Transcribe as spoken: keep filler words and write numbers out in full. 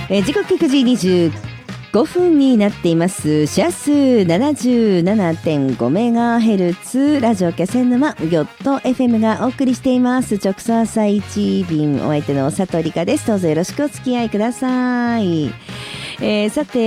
えー、時刻くじにじゅうごふんになっています。周波数 ななじゅうななてんごメガヘルツ ラジオ気仙沼ギョット エフエム がお送りしています。直送朝一便、お相手の佐藤理香です。どうぞよろしくお付き合いください。えー、さて